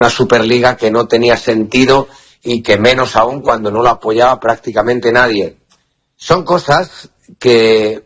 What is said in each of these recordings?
una Superliga que no tenía sentido y que menos aún cuando no lo apoyaba prácticamente nadie. Son cosas que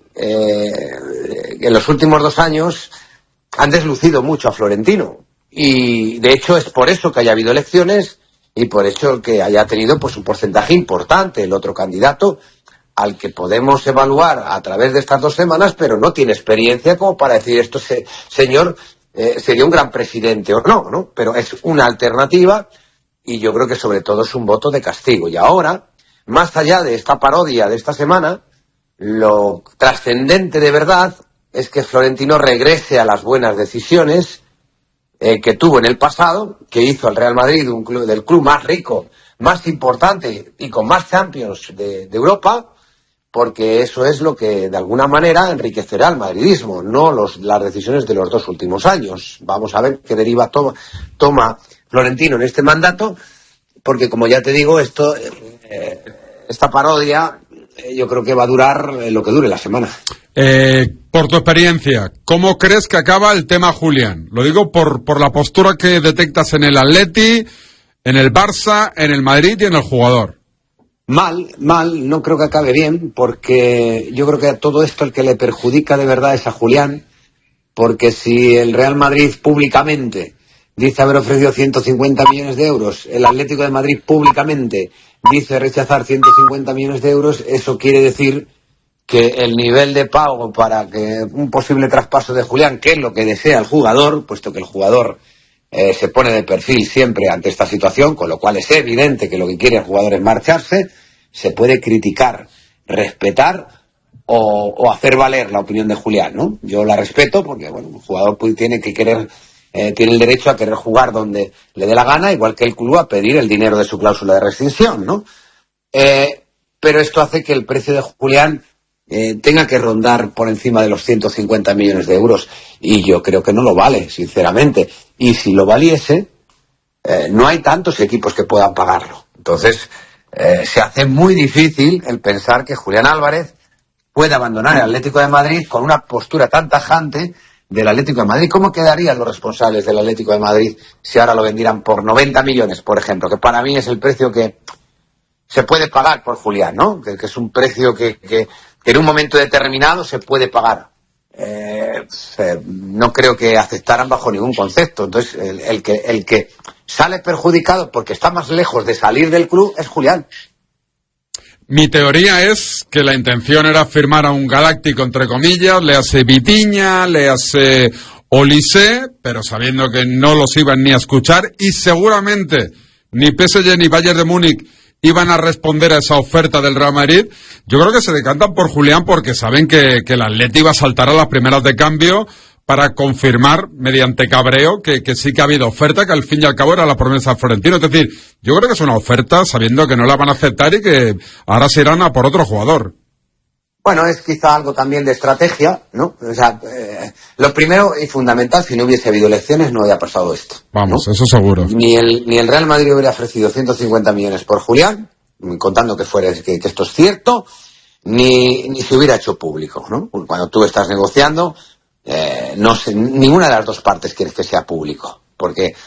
en los últimos 2 años han deslucido mucho a Florentino, y de hecho es por eso que haya habido elecciones y por eso que haya tenido pues un porcentaje importante el otro candidato, al que podemos evaluar a través de estas 2 semanas, pero no tiene experiencia como para decir esto señor sería un gran presidente o no, ¿no? Pero es una alternativa, y yo creo que sobre todo es un voto de castigo. Y ahora, más allá de esta parodia de esta semana, lo trascendente de verdad es que Florentino regrese a las buenas decisiones que tuvo en el pasado, que hizo al Real Madrid del club más rico, más importante y con más Champions de Europa, porque eso es lo que de alguna manera enriquecerá al madridismo, no las decisiones de los 2 últimos años. Vamos a ver qué deriva toma Florentino en este mandato, porque como ya te digo, esta parodia yo creo que va a durar lo que dure la semana. Por tu experiencia, ¿cómo crees que acaba el tema Julián? Lo digo por la postura que detectas en el Atleti, en el Barça, en el Madrid y en el jugador. Mal, no creo que acabe bien, porque yo creo que a todo esto el que le perjudica de verdad es a Julián, porque si el Real Madrid públicamente dice haber ofrecido 150 millones de euros, el Atlético de Madrid públicamente dice rechazar 150 millones de euros, eso quiere decir que el nivel de pago para que un posible traspaso de Julián, que es lo que desea el jugador, puesto que el jugador se pone de perfil siempre ante esta situación, con lo cual es evidente que lo que quiere el jugador es marcharse, se puede criticar, respetar o hacer valer la opinión de Julián, ¿no? Yo la respeto porque, bueno, el jugador tiene que querer, tiene el derecho a querer jugar donde le dé la gana, igual que el club a pedir el dinero de su cláusula de rescisión, ¿no? Pero esto hace que el precio de Julián tenga que rondar por encima de los 150 millones de euros, y yo creo que no lo vale, sinceramente. Y si lo valiese, no hay tantos equipos que puedan pagarlo. Entonces, se hace muy difícil el pensar que Julián Álvarez puede abandonar el Atlético de Madrid con una postura tan tajante del Atlético de Madrid. ¿Cómo quedarían los responsables del Atlético de Madrid si ahora lo vendieran por 90 millones, por ejemplo? Que para mí es el precio que se puede pagar por Julián, ¿no? Que es un precio que en un momento determinado se puede pagar. No creo que aceptaran bajo ningún concepto. Entonces, el que sale perjudicado porque está más lejos de salir del club es Julián. Mi teoría es que la intención era firmar a un galáctico, entre comillas, le hace Vitinha, le hace Olise, pero sabiendo que no los iban ni a escuchar, y seguramente ni PSG ni Bayern de Múnich iban a responder a esa oferta del Real Madrid. Yo creo que se decantan por Julián porque saben que el Atleti va a saltar a las primeras de cambio para confirmar mediante cabreo que sí que ha habido oferta, que al fin y al cabo era la promesa de Florentino. Es decir, yo creo que es una oferta sabiendo que no la van a aceptar y que ahora se irán a por otro jugador. Bueno, es quizá algo también de estrategia, ¿no? O sea, lo primero y fundamental, si no hubiese habido elecciones no había pasado esto. Vamos, ¿no? Eso seguro. Ni el Real Madrid hubiera ofrecido 150 millones por Julián, contando que esto es cierto, ni se hubiera hecho público, ¿no? Cuando tú estás negociando, no sé, ninguna de las dos partes quieres que sea público, porque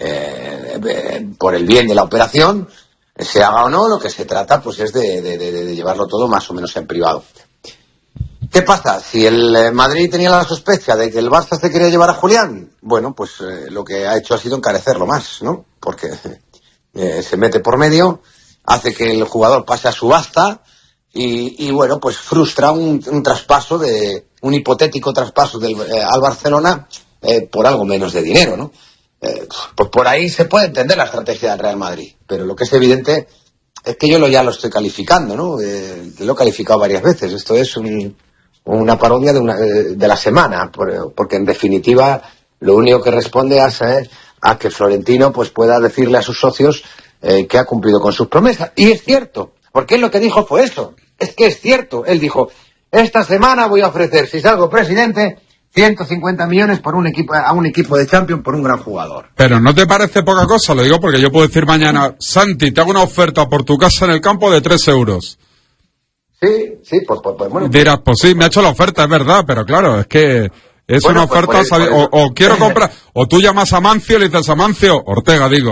por el bien de la operación, se haga o no, lo que se trata pues es de llevarlo todo más o menos en privado. ¿Qué pasa? Si el Madrid tenía la sospecha de que el Barça se quería llevar a Julián, bueno, pues lo que ha hecho ha sido encarecerlo más, ¿no? Porque se mete por medio, hace que el jugador pase a subasta y bueno, pues frustra un traspaso un hipotético traspaso al Barcelona por algo menos de dinero, ¿no? Pues por ahí se puede entender la estrategia del Real Madrid, pero lo que es evidente es que yo ya lo estoy calificando, ¿no? Lo he calificado varias veces. Esto es una parodia de la semana, porque en definitiva lo único que responde a que Florentino pues pueda decirle a sus socios que ha cumplido con sus promesas. Y es cierto, porque él lo que dijo fue eso. Es que es cierto. Él dijo, esta semana voy a ofrecer, si salgo presidente, 150 millones a un equipo de Champions por un gran jugador. Pero ¿no te parece poca cosa? Lo digo porque yo puedo decir mañana, Santi, te hago una oferta por tu casa en el campo de 3 euros. Sí, pues bueno. Dirás, pues sí, me ha hecho la oferta, es verdad, pero claro, es que Es una oferta, o quiero comprar, o tú llamas a Mancio y le dices a Mancio, Ortega, digo.